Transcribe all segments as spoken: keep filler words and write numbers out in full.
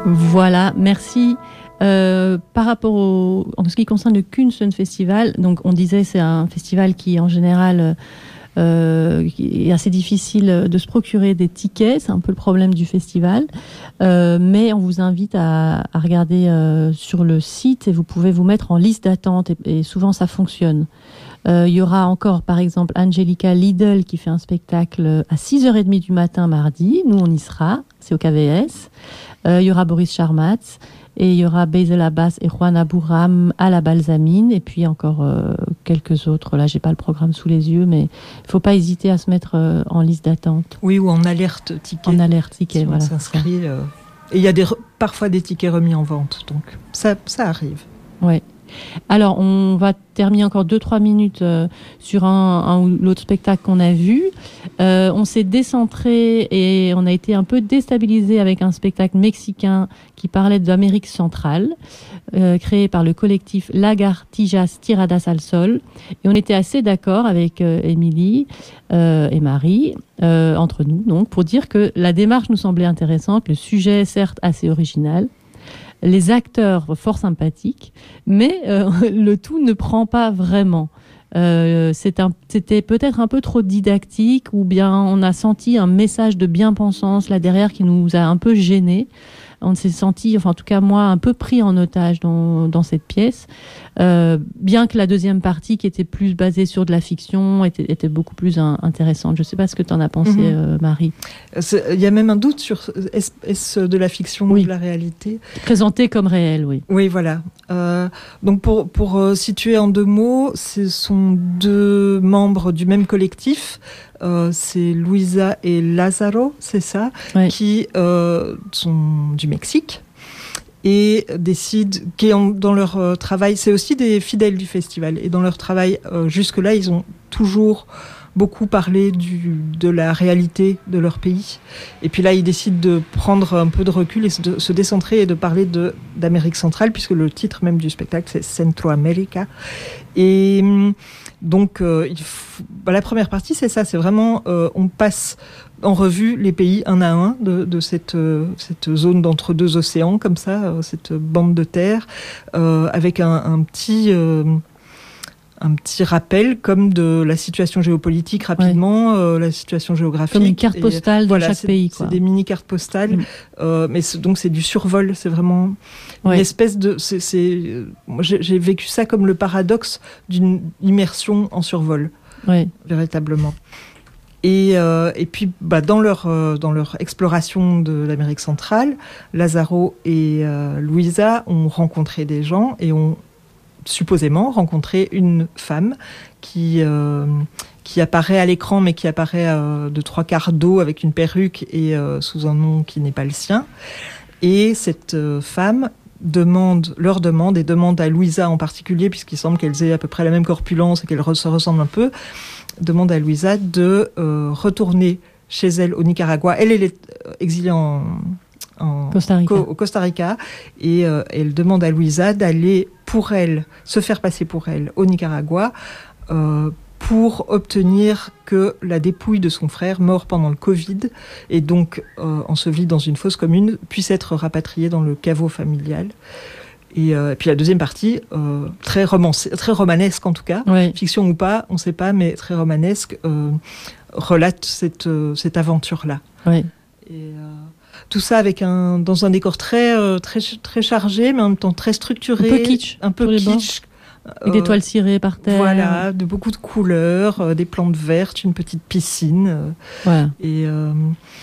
Voilà, merci. Euh, par rapport au, en ce qui concerne le Kunsten Festival, donc on disait c'est un festival qui en général euh, qui est assez difficile de se procurer des tickets, c'est un peu le problème du festival, euh, mais on vous invite à, à regarder euh, sur le site et vous pouvez vous mettre en liste d'attente et, et souvent ça fonctionne. Euh, il y aura encore par exemple Angelica Lidl qui fait un spectacle à six heures trente du matin mardi, nous on y sera, c'est au K V S. Euh, il y aura Boris Charmatz. Et il y aura Basil Abbas et Juana Bouram à la Balsamine. Et puis encore euh, quelques autres. Là, j'ai pas le programme sous les yeux, mais il faut pas hésiter à se mettre euh, en liste d'attente. Oui, ou en alerte ticket. En alerte ticket, si voilà. On s'inscrit. Euh... Et il y a des re... parfois des tickets remis en vente. Donc ça, ça arrive. Ouais. Alors, on va terminer encore deux trois minutes euh, sur un, un ou l'autre spectacle qu'on a vu. Euh, on s'est décentré et on a été un peu déstabilisé avec un spectacle mexicain qui parlait de l'Amérique centrale, euh, créé par le collectif Lagartijas Tiradas al Sol. Et on était assez d'accord avec euh, Émilie euh, et Marie, euh, entre nous, donc, pour dire que la démarche nous semblait intéressante, le sujet certes assez original, les acteurs fort sympathiques, mais euh, le tout ne prend pas vraiment. Euh, c'est un, c'était peut-être un peu trop didactique, ou bien on a senti un message de bien-pensance là derrière qui nous a un peu gênés. On s'est senti, enfin en tout cas moi, un peu pris en otage dans, dans cette pièce. Euh, bien que la deuxième partie, qui était plus basée sur de la fiction, était, était beaucoup plus un, intéressante. Je ne sais pas ce que tu en as pensé, mm-hmm. euh, Marie. Il y a même un doute sur est-ce, est-ce de la fiction oui. ou de la réalité. Présenté comme réel, oui. Oui, voilà. Euh, donc pour, pour euh, situer en deux mots, ce sont deux membres du même collectif. Euh, c'est Luisa et Lázaro, c'est ça, ouais. qui euh, sont du Mexique et décident, qui ont, dans leur euh, travail, c'est aussi des fidèles du festival, et dans leur travail, euh, jusque-là, ils ont toujours beaucoup parlé du, de la réalité de leur pays. Et puis là, ils décident de prendre un peu de recul et de se décentrer et de parler de, d'Amérique centrale, puisque le titre même du spectacle, c'est Centroamérica. Et donc, euh, il faut, bah, la première partie, c'est ça, c'est vraiment, euh, on passe en revue les pays un à un de, de cette, euh, cette zone d'entre deux océans, comme ça, euh, cette bande de terre, euh, avec un, un petit... Euh, un petit rappel comme de la situation géopolitique rapidement, ouais. euh, la situation géographique. Comme une carte postale et, de voilà, chaque c'est, pays. Quoi. C'est des mini-cartes postales, mmh. euh, mais c'est, donc c'est du survol, c'est vraiment ouais. une espèce de... C'est, c'est, moi j'ai, j'ai vécu ça comme le paradoxe d'une immersion en survol, ouais. véritablement. Et, euh, et puis, bah, dans, leur, euh, dans leur exploration de l'Amérique centrale, Lázaro et euh, Luisa ont rencontré des gens et ont supposément rencontrer une femme qui, euh, qui apparaît à l'écran, mais qui apparaît euh, de trois quarts d'eau avec une perruque et euh, sous un nom qui n'est pas le sien. Et cette euh, femme demande, leur demande, et demande à Luisa en particulier, puisqu'il semble qu'elles aient à peu près la même corpulence et qu'elles se ressemblent un peu, demande à Luisa de euh, retourner chez elle au Nicaragua. Elle, elle est exilée en... En Costa Rica. Co- au Costa Rica, et euh, elle demande à Luisa d'aller pour elle, se faire passer pour elle au Nicaragua, euh, pour obtenir que la dépouille de son frère, mort pendant le Covid, et donc euh, enseveli dans une fosse commune, puisse être rapatriée dans le caveau familial. Et, euh, et puis la deuxième partie, euh, très, romancée, très romanesque en tout cas, oui. fiction ou pas, on ne sait pas, mais très romanesque, euh, relate cette, euh, cette aventure-là. Oui. Et... Euh, tout ça avec un, dans un décor très, euh, très, très chargé, mais en même temps très structuré. Un peu kitsch. Un peu kitsch. Avec euh, des toiles cirées par terre. Voilà, de beaucoup de couleurs, euh, des plantes vertes, une petite piscine. Euh, voilà. Et, euh,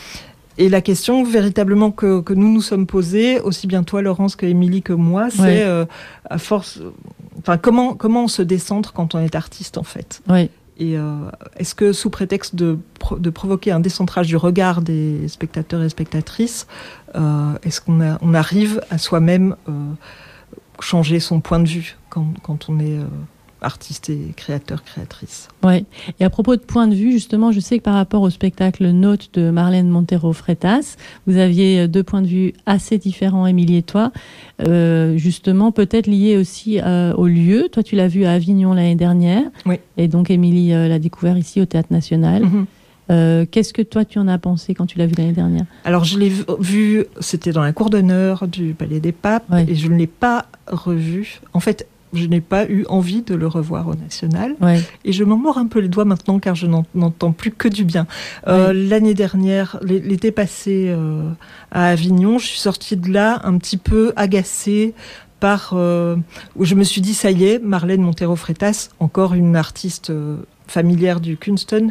et la question véritablement que, que nous nous sommes posées, aussi bien toi, Laurence, que Émilie, que moi, c'est ouais. euh, à force... Enfin, comment, comment on se décentre quand on est artiste, en fait. Oui. Et euh, est-ce que, sous prétexte de, pro- de provoquer un décentrage du regard des spectateurs et spectatrices, euh, est-ce qu'on a, on arrive à soi-même euh, changer son point de vue quand, quand on est euh, artiste et créateur, créatrice? Oui. Et à propos de point de vue, justement, je sais que par rapport au spectacle Note de Marlène Montero Freitas, vous aviez deux points de vue assez différents, Émilie et toi, euh, justement peut-être liés aussi euh, au lieu. Toi, tu l'as vu à Avignon l'année dernière, oui. et donc Émilie euh, l'a découvert ici au Théâtre National. Mm-hmm. Euh, qu'est-ce que toi, tu en as pensé quand tu l'as vu l'année dernière ? Alors, je l'ai vu, c'était dans la cour d'honneur du Palais des Papes, ouais. et je ne l'ai pas revu. En fait, je n'ai pas eu envie de le revoir au National. Ouais. Et je m'en mords un peu les doigts maintenant, car je n'entends plus que du bien. Euh, ouais. L'année dernière, l'été passé euh, à Avignon, je suis sortie de là un petit peu agacée par... Euh, où je me suis dit, ça y est, Marlène Montero-Freitas, encore une artiste euh, familière du Kunsten,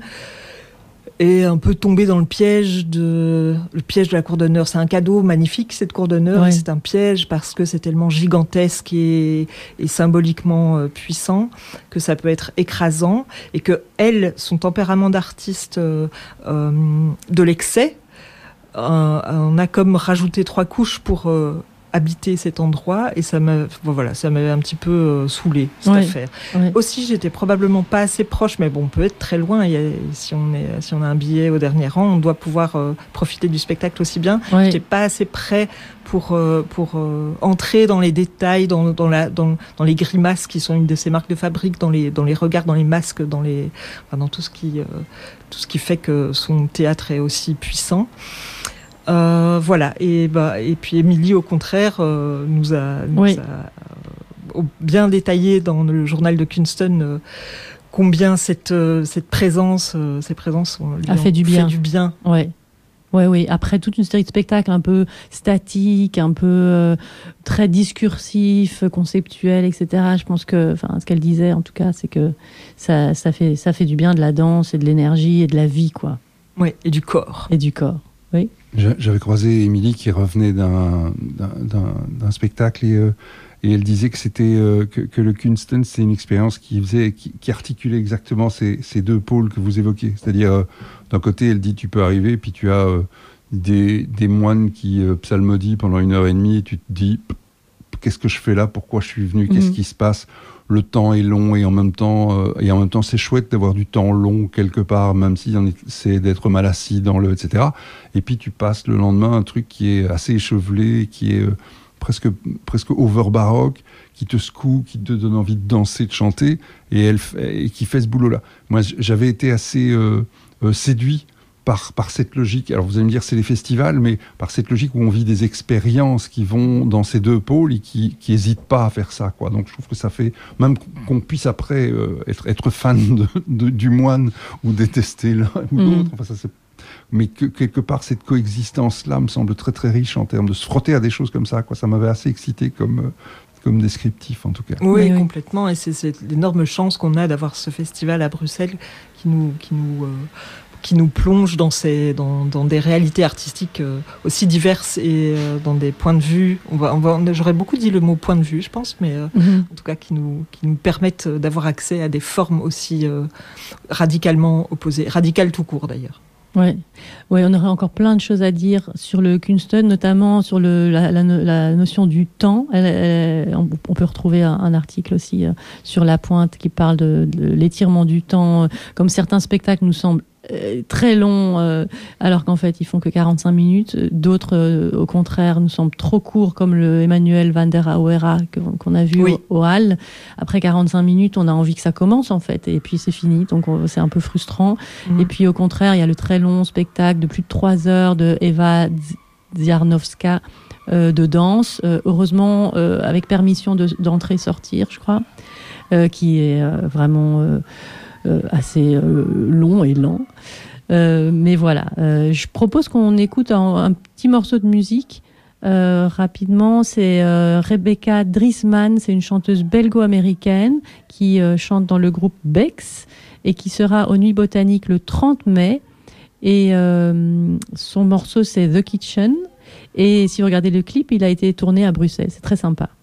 est un peu tombée dans le piège de le piège de la cour d'honneur. C'est un cadeau magnifique, cette cour d'honneur, ouais. et c'est un piège parce que c'est tellement gigantesque et, et symboliquement euh, puissant que ça peut être écrasant, et que elle, son tempérament d'artiste euh, euh, de l'excès, euh, on a comme rajouté trois couches pour euh, habiter cet endroit, et ça m'a voilà ça m'avait un petit peu euh, saoulée cette ouais, affaire. Ouais. Aussi, j'étais probablement pas assez proche, mais bon, on peut être très loin. Il y a, si on est si on a un billet au dernier rang, on doit pouvoir euh, profiter du spectacle aussi bien. Ouais. J'étais pas assez près pour euh, pour euh, entrer dans les détails, dans dans la dans dans les grimaces qui sont une de ses marques de fabrique, dans les dans les regards, dans les masques, dans les enfin, dans tout ce qui euh, tout ce qui fait que son théâtre est aussi puissant. Euh, voilà, et, bah, et puis Émilie, au contraire, euh, nous a, nous oui. a euh, bien détaillé dans le journal de Kunsten euh, combien cette, euh, cette présence, euh, ces présences a fait du bien. Fait du bien. Ouais. Ouais, oui. Après toute une série de spectacles un peu statiques, un peu euh, très discursifs, conceptuels, et cetera. Je pense que, enfin, ce qu'elle disait, en tout cas, c'est que ça, ça fait, ça fait du bien, de la danse et de l'énergie et de la vie, quoi. Oui, et du corps. Et du corps, oui. J'avais croisé Émilie qui revenait d'un, d'un, d'un, d'un spectacle et, euh, et elle disait que, c'était, euh, que, que le Kunsten, c'est une expérience qui, faisait, qui, qui articulait exactement ces, ces deux pôles que vous évoquez. C'est-à-dire, euh, d'un côté, elle dit tu peux arriver, puis tu as euh, des, des moines qui euh, psalmodient pendant une heure et demie, et tu te dis qu'est-ce que je fais là, pourquoi je suis venu, qu'est-ce mmh. qui se passe. Le temps est long et en même temps, euh, et en même temps, c'est chouette d'avoir du temps long quelque part, même si c'est d'être mal assis dans le, et cetera. Et puis tu passes le lendemain un truc qui est assez échevelé, qui est euh, presque presque over baroque, qui te secoue, qui te donne envie de danser, de chanter, et elle et qui fait ce boulot-là. Moi, j'avais été assez euh, euh, séduit par, par cette logique. Alors vous allez me dire c'est les festivals, mais par cette logique où on vit des expériences qui vont dans ces deux pôles et qui qui hésitent pas à faire ça, quoi. Donc je trouve que ça fait, même qu'on puisse après euh, être être fan de, de, du moine ou détester l'un ou mmh. l'autre. Enfin ça c'est, mais que quelque part cette coexistence là me semble très très riche en termes de se frotter à des choses comme ça, quoi. Ça m'avait assez excité comme euh, comme descriptif en tout cas. Oui, oui, complètement. Et c'est, c'est l'énorme chance qu'on a d'avoir ce festival à Bruxelles qui nous qui nous euh, qui nous plonge dans, ces, dans, dans des réalités artistiques euh, aussi diverses et euh, dans des points de vue. On va, on va, j'aurais beaucoup dit le mot point de vue, je pense, mais euh, mm-hmm. en tout cas qui nous, qui nous permettent d'avoir accès à des formes aussi euh, radicalement opposées, radicales tout court d'ailleurs. Oui, ouais, on aurait encore plein de choses à dire sur le Kunsten, notamment sur le, la, la, la notion du temps. Elle, elle, on, on peut retrouver un, un article aussi euh, sur La Pointe qui parle de, de l'étirement du temps, euh, comme certains spectacles nous semblent euh, très longs, euh, alors qu'en fait ils font que quarante-cinq minutes. D'autres, euh, au contraire, nous semblent trop courts, comme le Emmanuel van der Auwera qu'on a vu oui. au, au Hall. Après quarante-cinq minutes, on a envie que ça commence en fait, et puis c'est fini, donc on, c'est un peu frustrant. Mmh. Et puis au contraire, il y a le très long spectacle de plus de trois heures de Eva Ziarnowska euh, de danse, euh, heureusement euh, avec permission de, d'entrer-sortir, je crois, euh, qui est euh, vraiment euh, euh, assez euh, long et lent. Euh, mais voilà, euh, je propose qu'on écoute un, un petit morceau de musique euh, rapidement. C'est euh, Rebecca Drisman, c'est une chanteuse belgo-américaine qui euh, chante dans le groupe Bex et qui sera aux Nuits Botaniques le trente mai. Et euh, son morceau, c'est The Kitchen. Et si vous regardez le clip, il a été tourné à Bruxelles. C'est très sympa.